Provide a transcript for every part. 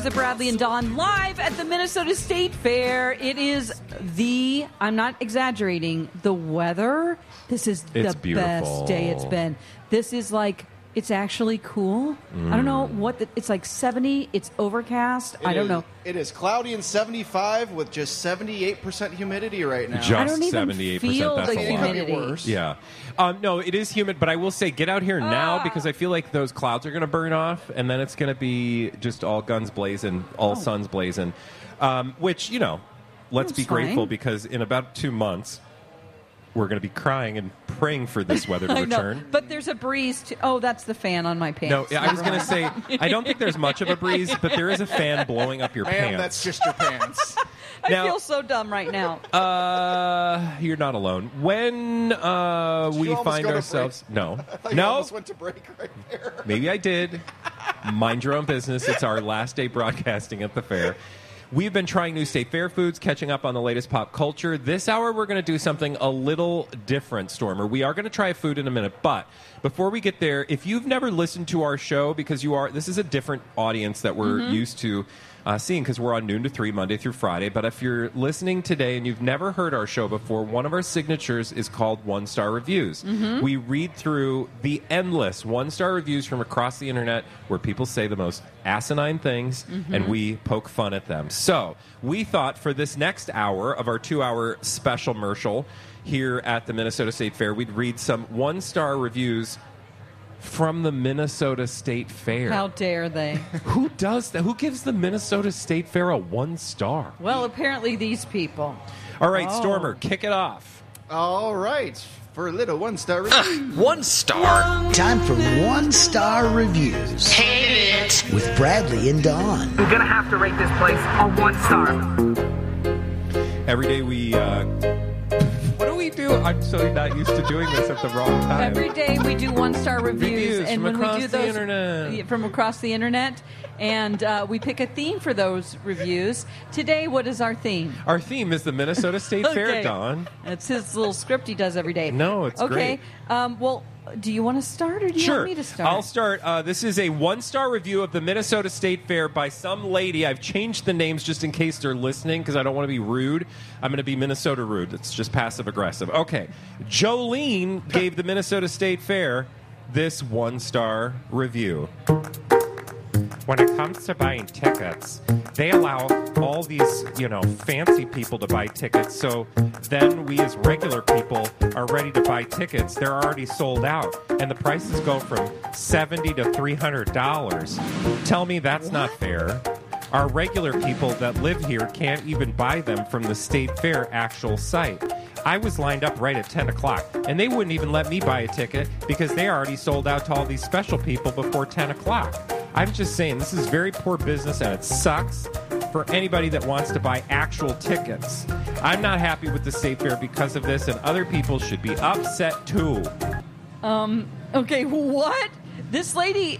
Reviews of Bradley and Dawn live at the Minnesota State Fair. It is I'm not exaggerating, the weather. This is the best day it's been. This is like, it's actually cool. I don't know it's like 70. It's overcast. I don't know. It is cloudy and 75 with just 78% humidity right now. I don't even 78%. Feel that's the a humidity. lot. Yeah. No, it is humid, but I will say get out here now because I feel like those clouds are going to burn off, and then it's going to be just all guns blazing, all suns blazing, which, let's be grateful because in about 2 months, we're going to be crying and praying for this weather to return. Know, but there's a breeze. That's the fan on my pants. No, I was going to say, I don't think there's much of a breeze, but there is a fan blowing up your pants. That's just your pants. I feel so dumb right now. You're not alone. When we find ourselves... No. You almost went to break right there. Maybe I did. Mind your own business. It's our last day broadcasting at the fair. We've been trying new state fair foods, catching up on the latest pop culture. This hour, we're going to do something a little different, Stormer. We are going to try a food in a minute, but before we get there, if you've never listened to our show, because this is a different audience that we're used to seeing, because we're on noon to 3, Monday through Friday. But if you're listening today and you've never heard our show before, one of our signatures is called One-Star Reviews. We read through the endless one-star reviews from across the internet where people say the most asinine things, and we poke fun at them. So we thought for this next hour of our 2-hour special commercial here at the Minnesota State Fair, we'd read some one-star reviews from the Minnesota State Fair. How dare they? Who does that? Who gives the Minnesota State Fair a 1-star? Well, apparently these people. All right, Stormer, kick it off. All right. For a little 1-star review. 1 star. Time for 1-star reviews. Hate it. With Bradley and Dawn. I'm going to have to rate this place a 1 star. Every day we... what do we do? I'm so not used to doing this at the wrong time. Every day we do 1-star reviews, and when we do those internet. From across the internet, and we pick a theme for those reviews. Today, what is our theme? Our theme is the Minnesota State Fair, Dawn. That's his little script he does every day. No, it's great. Okay. Well, do you want to start, or do you want me to start? I'll start. This is a 1-star review of the Minnesota State Fair by some lady. I've changed the names just in case they're listening because I don't want to be rude. I'm going to be Minnesota rude. It's just passive-aggressive. Okay. Jolene gave the Minnesota State Fair this 1-star review. When it comes to buying tickets, they allow all these, fancy people to buy tickets. So then we as regular people are ready to buy tickets. They're already sold out. And the prices go from $70 to $300. Tell me that's not fair. Our regular people that live here can't even buy them from the State Fair actual site. I was lined up right at 10 o'clock, and they wouldn't even let me buy a ticket because they already sold out to all these special people before 10 o'clock. I'm just saying, this is very poor business, and it sucks for anybody that wants to buy actual tickets. I'm not happy with the State Fair because of this, and other people should be upset too. Okay, what? This lady...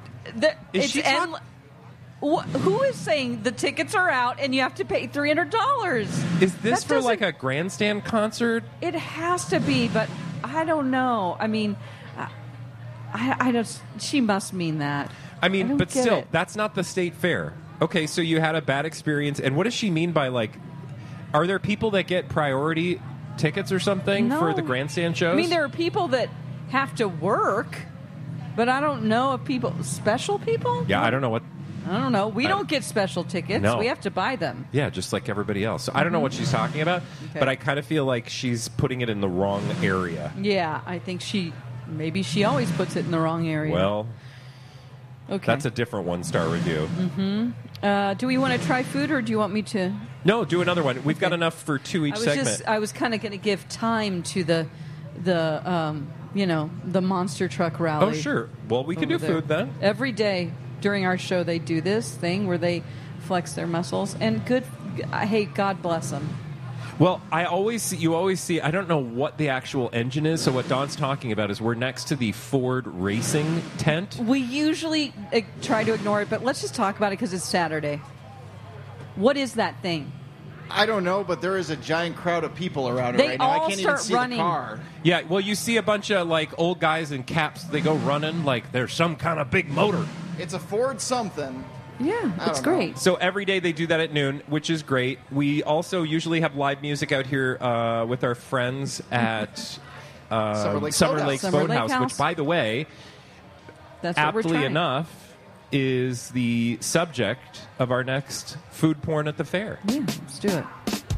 Who is saying the tickets are out and you have to pay $300? Is this for like a grandstand concert? It has to be, but I don't know. I mean, I don't. She must mean that. I mean, but still, that's not the State Fair. Okay, so you had a bad experience, and what does she mean by are there people that get priority tickets or something for the grandstand shows? I mean, there are people that have to work, but I don't know if special people? Yeah, I don't know what. I don't know. We don't get special tickets. No. We have to buy them. Yeah, just like everybody else. So I don't know what she's talking about, but I kind of feel like she's putting it in the wrong area. Yeah, I think maybe she always puts it in the wrong area. Well, okay. That's a different 1-star review. Do we want to try food, or do you want me to? No, do another one. We've got enough for 2 each segment. I was kind of going to give time to the monster truck rally. Oh, sure. Well, we can do food then. Every day during our show, they do this thing where they flex their muscles, and hey, God bless them. Well, you always see, I don't know what the actual engine is, so what Dawn's talking about is we're next to the Ford racing tent. We usually try to ignore it, but let's just talk about it because it's Saturday. What is that thing? I don't know, but there is a giant crowd of people around it right now. I can't even see the car. Yeah, well, you see a bunch of old guys in caps. They go running like there's some kind of big motor. It's a Ford something. Yeah, it's great. So every day they do that at noon, which is great. We also usually have live music out here with our friends at Summer Lake Boathouse, which, by the way, That's what we're aptly trying. enough, is the subject of our next food porn at the fair. Yeah, let's do it.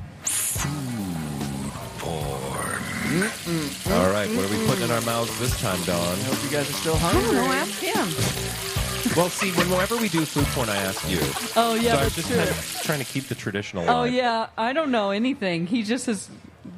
All right, what are we putting in our mouths this time, Dawn? I hope you guys are still I don't hungry. know, ask him. Well, see, whenever we do food porn, I ask you. Oh, yeah, so I was that's just true. kind of trying to keep the tradition alive. Oh, yeah, I don't know anything. He just has...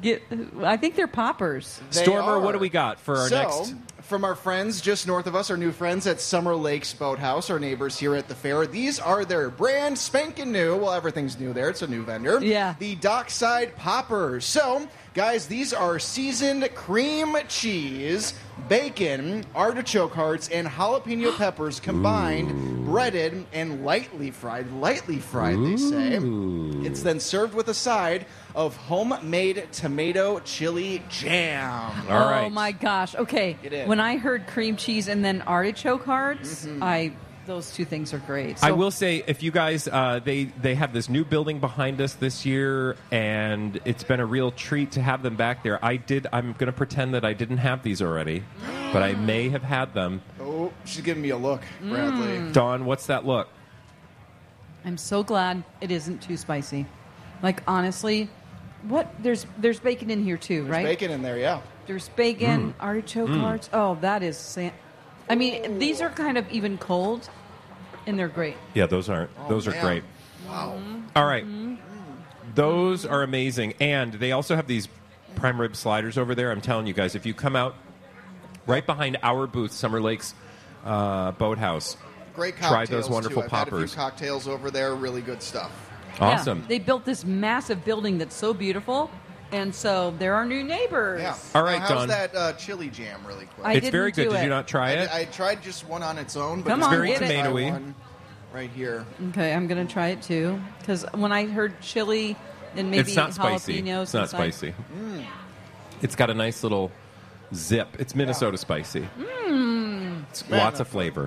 I think they're poppers. They Stormer, are. what do we got for our next... From our friends just north of us, our new friends at Summer Lakes Boathouse, our neighbors here at the fair. These are their brand spanking new. Well, everything's new there. It's a new vendor. Yeah. The Dockside Poppers. So, guys, these are seasoned cream cheese, bacon, artichoke hearts, and jalapeno peppers combined, breaded, and lightly fried. Lightly fried, they say. It's then served with a side of homemade tomato chili jam. All right. Oh, my gosh. Okay, Get in. when I heard cream cheese and then artichoke hearts, those two things are great. I So- will say, if you guys, they have this new building behind us this year, and it's been a real treat to have them back there. I'm going to pretend that I didn't have these already, but I may have had them. Oh, she's giving me a look, Bradley. Dawn, what's that look? I'm so glad it isn't too spicy. Like, honestly, there's bacon in here too, There's right? bacon in there, yeah. There's bacon, artichoke hearts. Oh, that is... I mean, these are kind of even cold, and they're great. Yeah, those are man. great. Wow. All right. Those are amazing. And they also have these prime rib sliders over there. I'm telling you guys, if you come out right behind our booth, Summer Lakes Boathouse, Great Try cocktails, those wonderful too. I've had a poppers. few cocktails over there. Really good stuff. awesome. Yeah, they built this massive building that's so beautiful, and so they're our new neighbors. Yeah. All right, now, Dawn. how's that chili jam really quick? I It's didn't very good. do Did it. you not try it? I tried just one on its own, but Come it's on, very get it. tomatoey. One right here. Okay, I'm going to try it too, because when I heard chili and maybe It's not spicy. jalapenos It's not inside- spicy. It's got a nice little zip. It's Minnesota spicy. It's lots of flavor.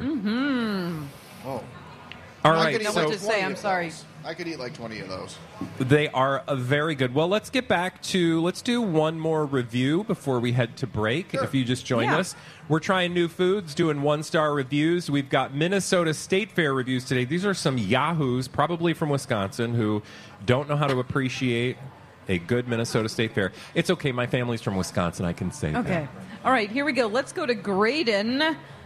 Oh. All I right, could eat Know so what to say, 20 I'm of sorry. those. I could eat like 20 of those. they are very good. Well, let's get back to, let's do one more review before we head to break. Sure. If you just joined Yeah. us, we're trying new foods, doing one-star reviews. We've got Minnesota State Fair reviews today. These are some yahoos, probably from Wisconsin, who don't know how to appreciate a good Minnesota State Fair. It's okay. My family's from Wisconsin. I can say Okay. that. All right, here we go. Let's go to Graydon.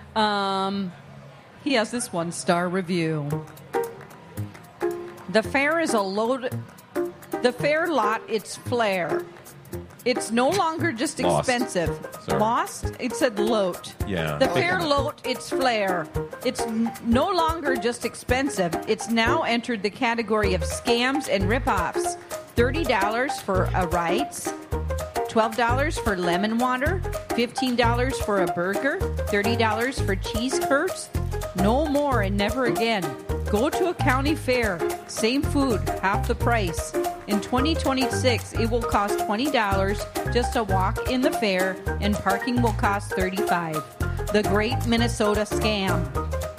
He has this one-star review. The fair is a load. The fair lot, it's flair. It's no longer just Lost. expensive. Sorry. Lost? It said loat. Yeah. The fair loat, it's flair. It's no longer just expensive. It's now entered the category of scams and ripoffs. $30 for a Wrights. $12 for lemon water, $15 for a burger, $30 for cheese curds. No more and never again. Go to a county fair, same food, half the price. In 2026, it will cost $20 just to walk in the fair, and parking will cost $35. The Great Minnesota Scam.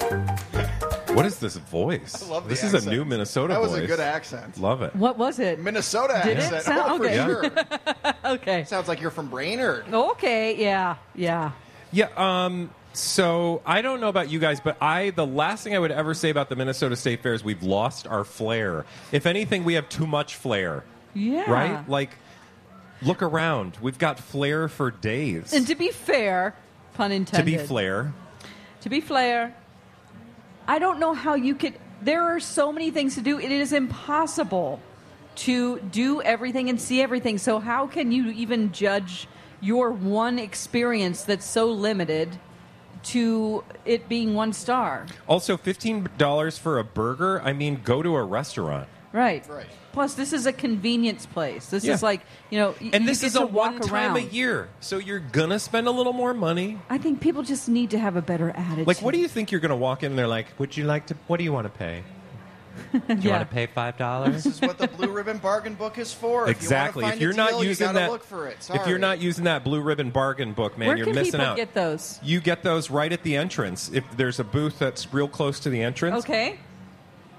What is this voice? I love the This is a accent. new Minnesota That was voice. a good accent. Love it. What was it? Minnesota Did it accent. sound- Oh, for okay. sure. Okay. Sounds like you're from Brainerd. Okay, yeah. Yeah, so I don't know about you guys, but the last thing I would ever say about the Minnesota State Fair is we've lost our flair. If anything, we have too much flair. Yeah. Right? Like, look around. We've got flair for days. And to be fair, pun To intended. be flair. To be fair, I don't know how you could. There are so many things to do. It is impossible to do everything and see everything. So how can you even judge your one experience that's so limited to it being one star? Also, $15 for a burger. I mean, go to a restaurant. Right. Right. Plus, this is a convenience place. This Yeah. is like, And this is a one time around. a year. So you're going to spend a little more money. I think people just need to have a better attitude. Like, what do you think you're going to walk in and they're like, what do you want to pay? Do you want to pay $5? This is what the Blue Ribbon Bargain Book is for. Exactly. If you If want to you're find a not deal, using you gotta that, look for it. if you're not using that Blue Ribbon Bargain Book, man, Where you're can missing people out. get those? You get those right at the entrance. If there's a booth that's real close to the entrance, Okay.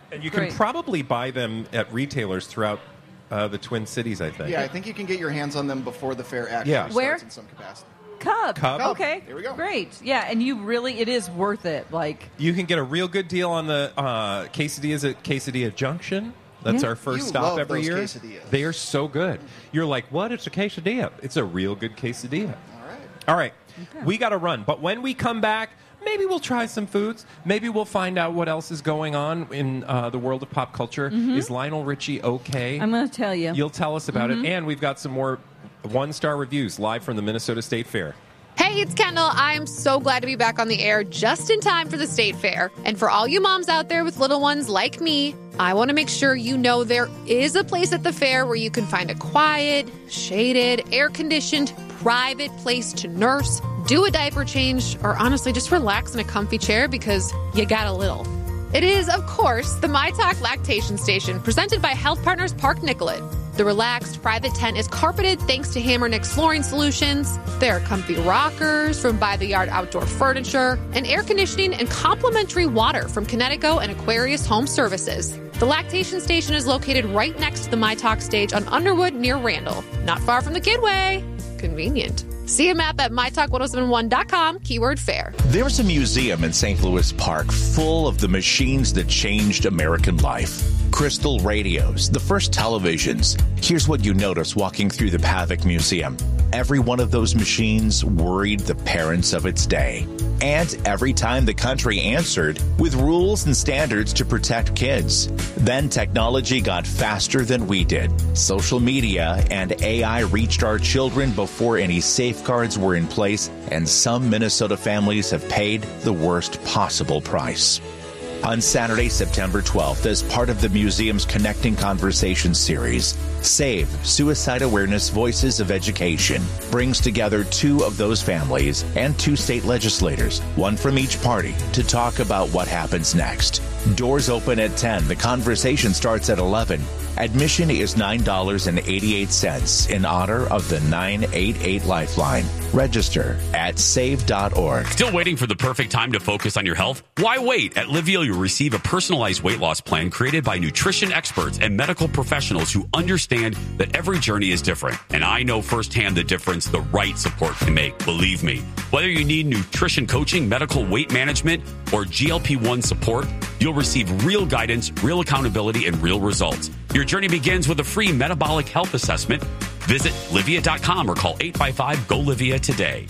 And you can probably buy them at retailers throughout the Twin Cities, I think. Yeah, I think you can get your hands on them before the fair actually starts in some capacity. Cub. Okay. Here we go. Great. Yeah, and it is worth it. Like, you can get a real good deal on the quesadillas at Quesadilla Junction. That's our first stop every year. Quesadillas. They are so good. You're like, what? It's a quesadilla. It's a real good quesadilla. All right. Okay. We got to run. But when we come back, maybe we'll try some foods. Maybe we'll find out what else is going on in the world of pop culture. Mm-hmm. Is Lionel Richie okay? I'm going to tell you. You'll tell us about it. And we've got some more one-star reviews live from the Minnesota State Fair. Hey, it's Kendall. I'm so glad to be back on the air just in time for the State Fair. And for all you moms out there with little ones like me, I want to make sure you know there is a place at the fair where you can find a quiet, shaded, air-conditioned, private place to nurse, do a diaper change, or honestly just relax in a comfy chair because you got a little. It is, of course, the My Talk Lactation Station, presented by Health Partners Park Nicollet. The relaxed private tent is carpeted thanks to Hammer Nick's Flooring Solutions. There are comfy rockers from By the Yard Outdoor Furniture, and air conditioning and complimentary water from Connecticut and Aquarius Home Services. The lactation station is located right next to the My Talk stage on Underwood near Randall, not far from the Kidway. Convenient. See a map at mytalk1071.com, keyword fair. There's a museum in St. Louis Park full of the machines that changed American life. Crystal radios, the first televisions. Here's what you notice walking through the Pavic Museum. Every one of those machines worried the parents of its day. And every time the country answered with rules and standards to protect kids. Then technology got faster than we did. Social media and AI reached our children before any safeguards were in place, and some Minnesota families have paid the worst possible price. On Saturday, September 12th, as part of the museum's Connecting Conversations series, SAVE, Suicide Awareness Voices of Education, brings together two of those families and two state legislators, one from each party, to talk about what happens next. Doors open at 10. The conversation starts at 11. Admission is $9.88 in honor of the 988 Lifeline. Register at save.org. Still waiting for the perfect time to focus on your health? Why wait? At Livio, you'll receive a personalized weight loss plan created by nutrition experts and medical professionals who understand that every journey is different. And I know firsthand the difference the right support can make. Believe me. Whether you need nutrition coaching, medical weight management, or GLP-1 support, you'll receive real guidance, real accountability, and real results. Your journey begins with a free metabolic health assessment. Visit Livia.com or call 855-GO-LIVIA today.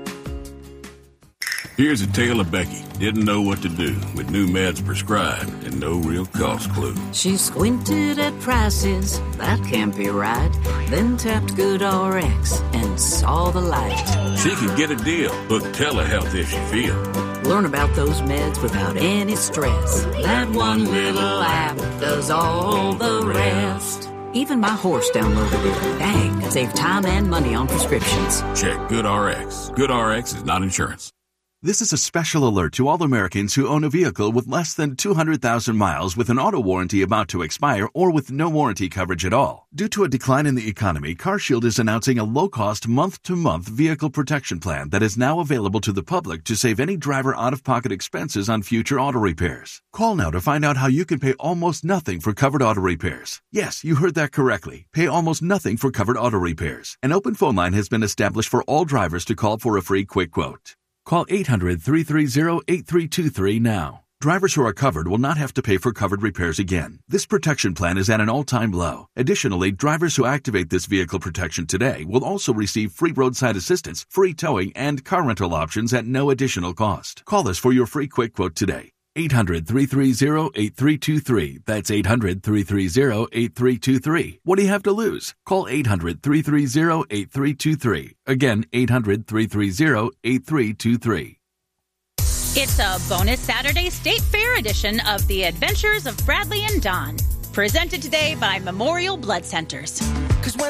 Here's a tale of Becky. Didn't know what to do with new meds prescribed and no real cost clue. She squinted at prices, that can't be right. Then tapped GoodRx and saw the light. She could get a deal. Book telehealth if she feels. Learn about those meds without any stress. That one little app does all the rest. Even my horse downloaded it. Dang, save time and money on prescriptions. Check GoodRx. GoodRx is not insurance. This is a special alert to all Americans who own a vehicle with less than 200,000 miles with an auto warranty about to expire or with no warranty coverage at all. Due to a decline in the economy, CarShield is announcing a low-cost month-to-month vehicle protection plan that is now available to the public to save any driver out-of-pocket expenses on future auto repairs. Call now to find out how you can pay almost nothing for covered auto repairs. Yes, you heard that correctly. Pay almost nothing for covered auto repairs. An open phone line has been established for all drivers to call for a free quick quote. Call 800-330-8323 now. Drivers who are covered will not have to pay for covered repairs again. This protection plan is at an all-time low. Additionally, drivers who activate this vehicle protection today will also receive free roadside assistance, free towing, and car rental options at no additional cost. Call us for your free quick quote today. 800-330-8323. That's 800-330-8323. What do you have to lose? Call 800-330-8323. Again, 800-330-8323. It's a bonus Saturday State Fair edition of The Adventures of Bradley and Dawn. Presented today by Memorial Blood Centers.